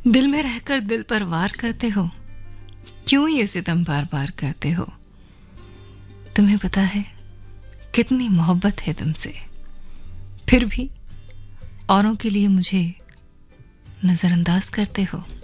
दिल में रहकर दिल पर वार करते हो, क्यों ये सितम बार बार करते हो। तुम्हें पता है कितनी मोहब्बत है तुमसे, फिर भी औरों के लिए मुझे नजरअंदाज करते हो।